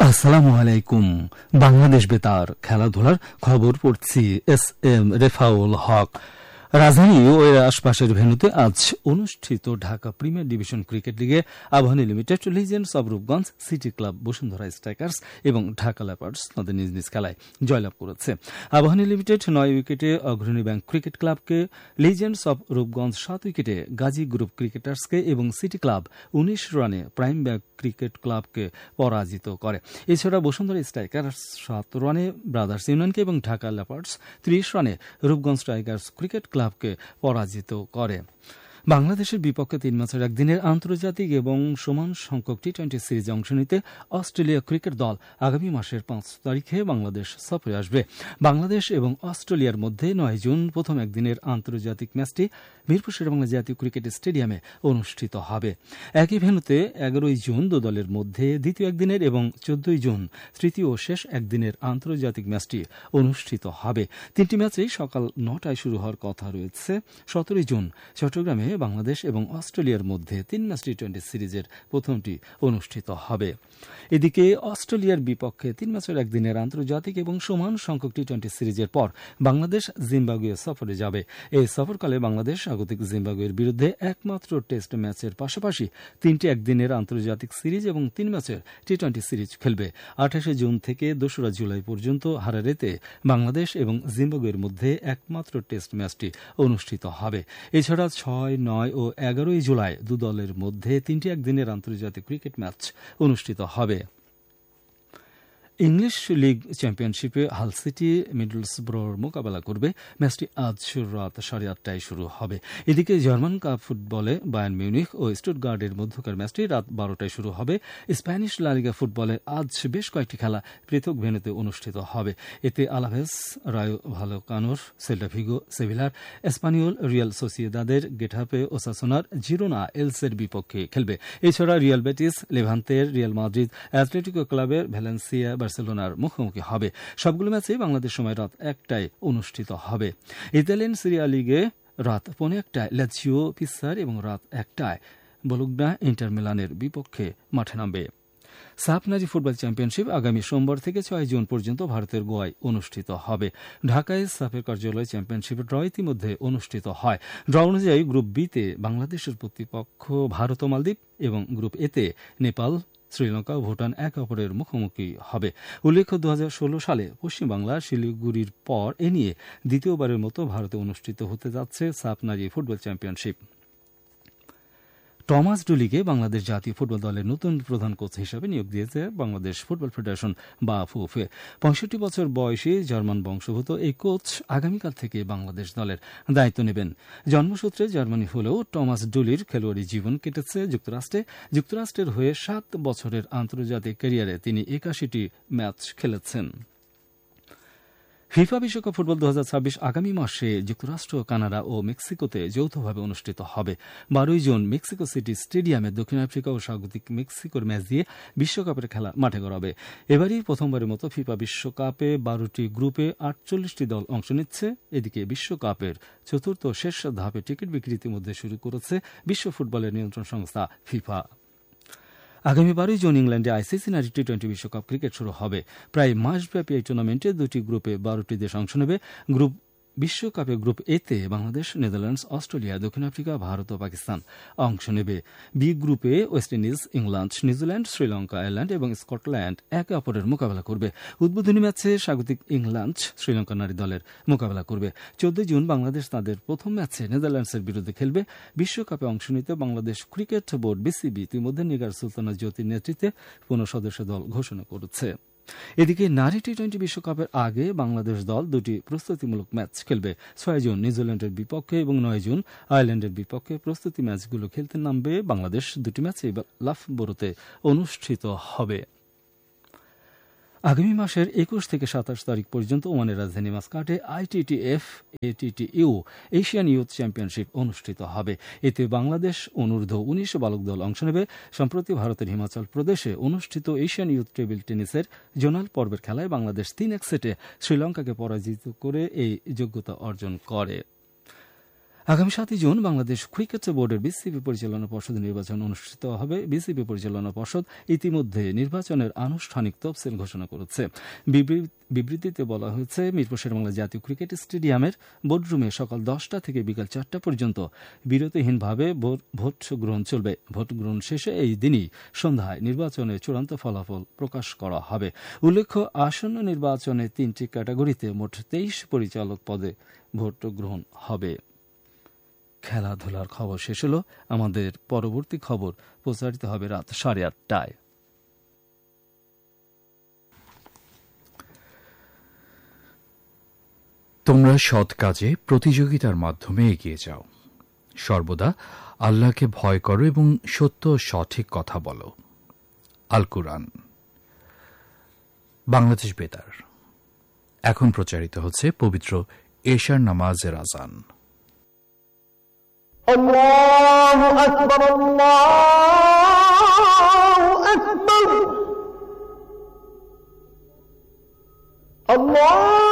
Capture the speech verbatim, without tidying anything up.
আসসালামু আলাইকুম। বাংলাদেশ বেতার খেলাধুলার খবর পড়ছি এস এম রেফাউল হক। রাজধানী ও এর আশপাশের ভেন্যুতে আজ অনুষ্ঠিত ঢাকা প্রিমিয়ার ডিভিশন ক্রিকেট লিগে Abahani limited, legends of Rupganj, city club, Bashundhara strikers এবং ঢাকা লেপার্ডস তাদের নিজ নিজ খেলায় জয়লাভ করেছে। আবাহনী লিমিটেড নয় উইকেটে অগ্রণী ব্যাংক ক্রিকেট ক্লাবকে, লিজেন্ডস অব রূপগঞ্জ সাত উইকেটে গাজী গ্রুপ ক্রিকেটার্সকে এবং সিটি ক্লাব উনিশ রানে প্রাইম ব্যাংক ক্রিকেট ক্লাবকে পরাজিত করে। এছাড়া বসুন্ধরা স্ট্রাইকার্স সাত রানে ব্রাদার্স ইউনিয়নকে এবং ঢাকা লেপার্ডস ত্রিশ রানে রূপগঞ্জ টাইগার্স ক্রিকেট ক্লাবকে পরাজিত করে। বাংলাদেশের বিপক্ষে তিন ম্যাচের একদিনের আন্তর্জাতিক এবং সমান সংখ্যক টি টোয়েন্টি সিরিজে অংশ নিতে অস্ট্রেলিয়া ক্রিকেট দল আগামী মাসের পাঁচ তারিখে বাংলাদেশ সফরে আসবে। বাংলাদেশ এবং অস্ট্রেলিয়ার মধ্যে নয় জুন প্রথম একদিনের আন্তর্জাতিক ম্যাচটি মিরপুর শেরেবাংলা জাতীয় ক্রিকেট স্টেডিয়ামে অনুষ্ঠিত হবে। একই ভেন্যুতে এগারোই জুন দু দলের মধ্যে দ্বিতীয় একদিনের এবং চোদ্দই জুন তৃতীয় ও শেষ একদিনের আন্তর্জাতিক ম্যাচটি অনুষ্ঠিত হবে। তিনটি ম্যাচেই সকাল নটায় শুরু হওয়ার কথা রয়েছে। সতেরোই জুন চট্টগ্রামে বাংলাদেশ এবং অস্ট্রেলিয়ার মধ্যে তিন ম্যাচ টি টোয়েন্টি সিরিজের প্রথমটি অনুষ্ঠিত হবে। এদিকে অস্ট্রেলিয়ার বিপক্ষে তিন ম্যাচের একদিনের আন্তর্জাতিক এবং সমান সংখ্যক টি টোয়েন্টি সিরিজের পর বাংলাদেশ জিম্বাবুয়ে সফরে যাবে। এই সফরকালে বাংলাদেশ স্বাগতিক জিম্বাবুয়ের বিরুদ্ধে একমাত্র টেস্ট ম্যাচের পাশাপাশি তিনটি একদিনের আন্তর্জাতিক সিরিজ এবং তিন ম্যাচের টি টোয়েন্টি সিরিজ খেলবে। আঠাশে জুন থেকে দোসরা জুলাই পর্যন্ত হারারেতে বাংলাদেশ এবং জিম্বাবুয়ের মধ্যে একমাত্র টেস্ট ম্যাচটি অনুষ্ঠিত হবে। এছাড়া ছয় নয় ও এগারোই জুলাই দু দলের মধ্যে তিনটি একদিনের আন্তর্জাতিক ক্রিকেট ম্যাচ অনুষ্ঠিত হবে। ইংলিশ লিগ চ্যাম্পিয়নশিপে হাল সিটি মিডলসব্রোর মোকাবেলা করবে। ম্যাচটি আজ রাত সাড়ে আটটায় শুরু হবে। এদিকে জার্মান কাপ ফুটবলে বায়ার্ন মিউনিখ ও স্টুটগার্টের মধ্যকার ম্যাচটি রাত বারোটায় শুরু হবে। স্প্যানিশ লা লিগা ফুটবলে আজ বেশ কয়েকটি খেলা পৃথক ভেন্যুতে অনুষ্ঠিত হবে। এতে আলাভেস, রায়ো ভালোকানোর, সেল্টা ভিগো, সেভিলার, এসপানিওল, রিয়াল সোসিয়েদাদের, গেটাফে, ওসাসোনার, জিরোনা এলসের বিপক্ষে খেলবে। এছাড়া Real Betis, লেভান্তের, Real Madrid, Atletico ক্লাবের ভ্যালেন্সিয়া বার্সেলোনার মুখোমুখি হবে। সবগুলো ম্যাচেই বাংলাদেশ সময় রাত একটায় অনুষ্ঠিত হবে। ইতালিয়ান সিরিয়া লিগে রাত পৌনে একটায় লাজিও পিসার এবং রাত একটায় বলুগনা ইন্টার মিলানের বিপক্ষে মাঠে নামবে। সাফ নারী ফুটবল চ্যাম্পিয়নশিপ আগামী সোমবার থেকে ছয় জুন পর্যন্ত ভারতের গোয়ায় অনুষ্ঠিত হবে। ঢাকায় সাফের কার্যালয় চ্যাম্পিয়নশিপের ড্র ইতিমধ্যে অনুষ্ঠিত হয়। ড্র অনুযায়ী গ্রুপ বিতে বাংলাদেশের প্রতিপক্ষ ভারত ও মালদ্বীপ এবং গ্রুপ এতে নেপাল, শ্রীলঙ্কা ও ভুটান একে অপরের মুখোমুখি হবে। উল্লেখ্য, দু হাজার ষোলো সালে পশ্চিমবাংলার শিলিগুড়ির পর এ নিয়ে দ্বিতীয়বারের মতো ভারতে অনুষ্ঠিত হতে যাচ্ছে সাফ নারী ফুটবল চ্যাম্পিয়নশিপ। টমাস ডুলিকে বাংলাদেশ জাতীয় ফুটবল দলের নতুন প্রধান কোচ হিসেবে নিয়োগ দিয়েছে বাংলাদেশ ফুটবল ফেডারেশন বা ফুফে। পঁয়ষট্টি বছর বয়সী জার্মান বংশোদ্ভূত এই কোচ আগামীকাল থেকে বাংলাদেশ দলের দায়িত্ব নেবেন। জন্মসূত্রে জার্মানি হলেও টমাস ডুলির খেলোয়াড়ি জীবন কেটেছে যুক্তরাষ্ট্রে। যুক্তরাষ্ট্রের হয়ে সাত বছরের আন্তর্জাতিক ক্যারিয়ারে তিনি একাশিটি ম্যাচ খেলেছেন। ফিফা বিশ্বকাপ ফুটবল দু হাজার ছাব্বিশ আগামী মাসে যুক্তরাষ্ট্র, কানাডা ও মেক্সিকোতে যৌথভাবে অনুষ্ঠিত হবে। বারোই জুন মেক্সিকো সিটি স্টেডিয়ামে দক্ষিণ আফ্রিকা ও স্বাগতিক মেক্সিকোর ম্যাচ দিয়ে বিশ্বকাপের খেলা মাঠে গড়াবে। এবারই প্রথমবারের মতো ফিফা বিশ্বকাপে বারোটি গ্রুপে আটচল্লিশটি দল অংশ নিচ্ছে। এদিকে বিশ্বকাপের চতুর্থ শেষ ধাপে টিকিট বিক্রি ইতিমধ্যে শুরু করেছে বিশ্ব ফুটবলের নিয়ন্ত্রণ সংস্থা ফিফা। আগামী বারোই জুন ইংল্যান্ডে আইসিসি নারী টি টোয়েন্টি বিশ্বকাপ ক্রিকেট শুরু হবে। প্রায় মাসব্যাপী এই টুর্নামেন্টে দুটি গ্রুপে বারোটি দেশ অংশ নেবে। গ্রুপ বিশ্বকাপে গ্রুপ এতে বাংলাদেশ, নেদারল্যান্ডস, অস্ট্রেলিয়া, দক্ষিণ আফ্রিকা, ভারত ও পাকিস্তান অংশ নেবে। বি গ্রুপে West Indies, England, New Zealand, Sri Lanka, Ireland এবং স্কটল্যান্ড একে অপরের মোকাবেলা করবে। উদ্বোধনী ম্যাচে স্বাগতিক ইংল্যান্ড শ্রীলঙ্কা নারী দলের মোকাবেলা করবে। চোদ্দই জুন বাংলাদেশ তাদের প্রথম ম্যাচে নেদারল্যান্ডসের বিরুদ্ধে খেলবে। বিশ্বকাপে অংশ নিতে বাংলাদেশ ক্রিকেট বোর্ড বিসিবি ইতিমধ্যে নিগার সুলতানা জ্যোতির নেতৃত্বে পুনঃ সদস্য দল ঘোষণা করেছে। এদিকে নারী টি টোয়েন্টি বিশ্বকাপের আগে বাংলাদেশ দল দুটি প্রস্তুতিমূলক ম্যাচ খেলবে। ছয় জুন নিউজিল্যান্ডের বিপক্ষে এবং নয় জুন আয়ারল্যান্ডের বিপক্ষে প্রস্তুতি ম্যাচগুলো খেলতে নামবে বাংলাদেশ। দুটি ম্যাচে লাফবোরোতে অনুষ্ঠিত হবে। আগামী মাসের একুশ থেকে সাতাশ তারিখ পর্যন্ত ওমানের রাজধানী মাস্কাটে আইটিটিএফ এটিটিইউ এশিয়ান ইউথ চ্যাম্পিয়নশিপ অনুষ্ঠিত হবে। এতে বাংলাদেশ অনূর্ধ্ব উনিশ বালক দল অংশ নেবে। সম্প্রতি ভারতের হিমাচল প্রদেশে অনুষ্ঠিত এশিয়ান ইউথ টেবিল টেনিসের জোনাল পর্বের খেলায় বাংলাদেশ তিন এক সেটে শ্রীলঙ্কাকে পরাজিত করে এই যোগ্যতা অর্জন করে। আগামী সাতই জুন বাংলাদেশ ক্রিকেট বোর্ডের বিসিবি পরিচালনা পর্ষদ নির্বাচন অনুষ্ঠিত হবে। বিসিবি পরিচালনা পর্ষদ ইতিমধ্যে নির্বাচনের আনুষ্ঠানিক তফসিল ঘোষণা করেছে। বিবৃতিতে বলা হয়েছে, মিরপুর শেরেবাংলা জাতীয় ক্রিকেট স্টেডিয়ামের বোর্ডরুমে সকাল দশটা থেকে বিকাল চারটা পর্যন্ত বিরতিহীনভাবে ভোট গ্রহণ চলবে। ভোট গ্রহণ শেষে এই দিনই সন্ধ্যায় নির্বাচনের চূড়ান্ত ফলাফল প্রকাশ করা হবে। উল্লেখ্য, আসন্ন নির্বাচনে তিনটি ক্যাটাগরিতে মোট তেইশ পরিচালক পদে ভোট গ্রহণ হবে। খেলাধুলার খবর শেষ হল। আমাদের পরবর্তী খবর প্রচারিত হবে রাত সাড়ে আটটায়। তোমরা সৎ কাজে প্রতিযোগিতার মাধ্যমে এগিয়ে যাও, সর্বদা আল্লাহকে ভয় করো এবং সত্য ও সঠিক কথা বলো। আল কুরআন। বাংলাদেশ বেতার। এখন প্রচারিত হচ্ছে পবিত্র এশার নামাজের আজান। আল্লাহু আকবার, আল্লাহু আকবার, আল্লাহ।